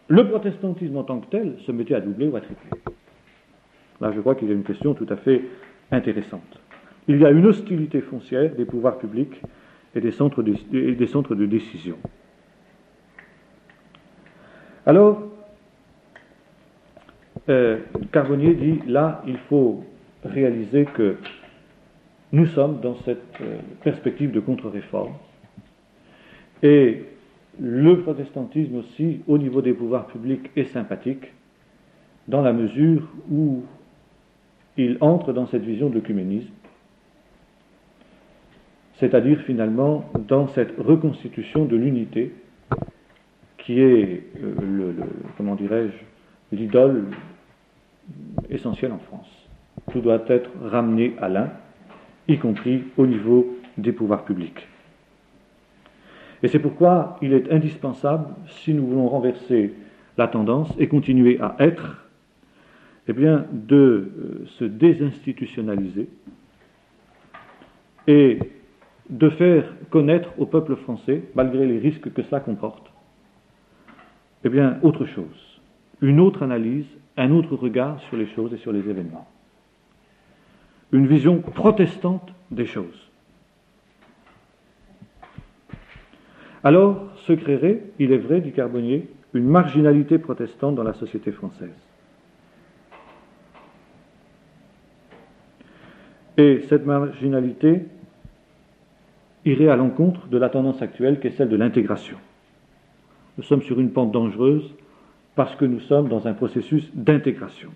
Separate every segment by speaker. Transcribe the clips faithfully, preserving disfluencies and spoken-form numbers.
Speaker 1: le protestantisme en tant que tel se mettait à doubler ou à tripler. Là, je crois qu'il y a une question tout à fait intéressante. Il y a une hostilité foncière des pouvoirs publics et des centres de, et des centres de décision. Alors, euh, Carbonnier dit, là, il faut réaliser que nous sommes dans cette euh, perspective de contre-réforme, et le protestantisme aussi, au niveau des pouvoirs publics, est sympathique, dans la mesure où il entre dans cette vision de l'œcuménisme, c'est-à-dire finalement dans cette reconstitution de l'unité qui est, euh, le, le, comment dirais-je, l'idole essentielle en France. Tout doit être ramené à l'un, y compris au niveau des pouvoirs publics. Et c'est pourquoi il est indispensable, si nous voulons renverser la tendance et continuer à être, eh bien, de euh, se désinstitutionnaliser et de faire connaître au peuple français, malgré les risques que cela comporte, eh bien, autre chose, une autre analyse, un autre regard sur les choses et sur les événements. Une vision protestante des choses. Alors se créerait, il est vrai, dit Carbonnier, une marginalité protestante dans la société française. Et cette marginalité irait à l'encontre de la tendance actuelle qui est celle de l'intégration. Nous sommes sur une pente dangereuse parce que nous sommes dans un processus d'intégration.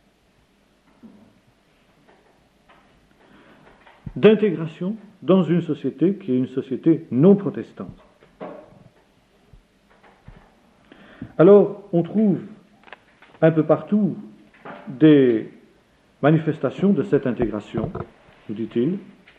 Speaker 1: D'intégration dans une société qui est une société non protestante. Alors, on trouve un peu partout des manifestations de cette intégration, nous dit-il,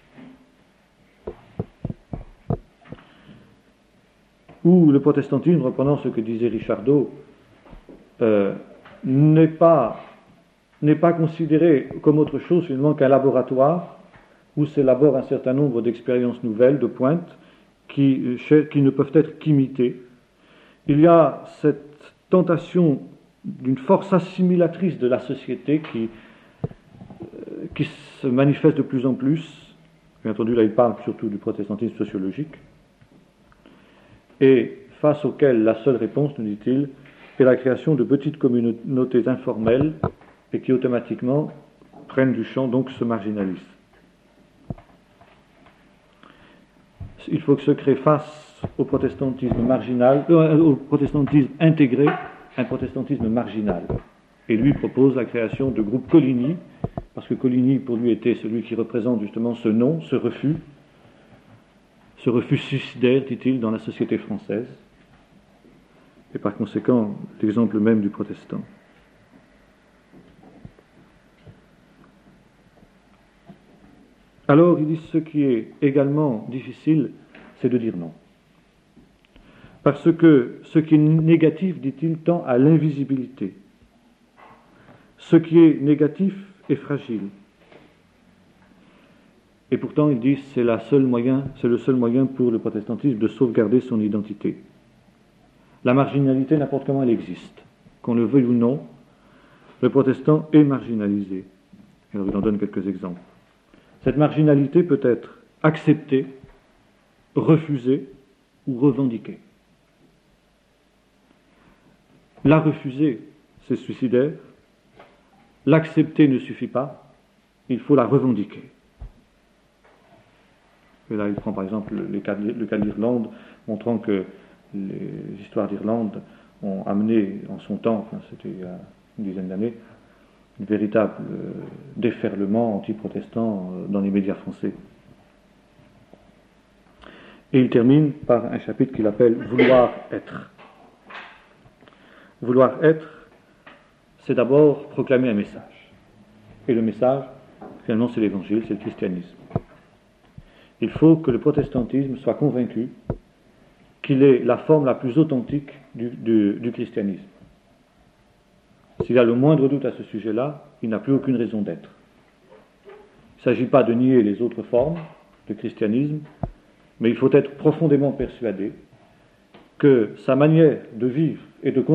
Speaker 1: où le protestantisme, reprenant ce que disait Richardot, euh, n'est pas, n'est pas considéré comme autre chose finalement qu'un laboratoire où s'élaborent un certain nombre d'expériences nouvelles, de pointe, qui, qui ne peuvent être qu'imitées. Il y a cette tentation d'une force assimilatrice de la société qui, euh, qui se manifeste de plus en plus. Bien entendu, là, il parle surtout du protestantisme sociologique. Et face auquel la seule réponse, nous dit-il, est la création de petites communautés informelles et qui automatiquement prennent du champ, donc se marginalisent. Il faut que se crée face au protestantisme marginal, euh, au protestantisme intégré, un protestantisme marginal. Et lui propose la création de groupes Coligny, parce que Coligny pour lui était celui qui représente justement ce non, ce refus, ce refus suicidaire, dit-il, dans la société française, et par conséquent l'exemple même du protestant. Alors, il dit ce qui est également difficile, c'est de dire non. Parce que ce qui est négatif, dit-il, tend à l'invisibilité. Ce qui est négatif est fragile. Et pourtant, il dit c'est la seule moyen, c'est le seul moyen pour le protestantisme de sauvegarder son identité. La marginalité, n'importe comment elle existe. Qu'on le veuille ou non, le protestant est marginalisé. Alors, il en donne quelques exemples. Cette marginalité peut être acceptée, refusée ou revendiquée. La refuser, c'est suicidaire. L'accepter ne suffit pas. Il faut la revendiquer. Et là, il prend par exemple le cas, le cas d'Irlande, montrant que les histoires d'Irlande ont amené en son temps, enfin c'était il y a une dizaine d'années, un véritable euh, déferlement anti-protestant euh, dans les médias français. Et il termine par un chapitre qu'il appelle « Vouloir être ». Vouloir être, c'est d'abord proclamer un message. Et le message, finalement, c'est l'évangile, c'est le christianisme. Il faut que le protestantisme soit convaincu qu'il est la forme la plus authentique du, du, du christianisme. S'il a le moindre doute à ce sujet-là, il n'a plus aucune raison d'être. Il ne s'agit pas de nier les autres formes de christianisme, mais il faut être profondément persuadé que sa manière de vivre et de